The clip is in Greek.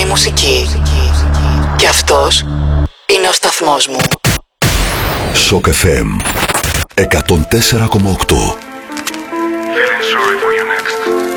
μουσική. Και αυτός είναι ο σταθμός μου. Shock FM 104,8. Feeling sorry for you next.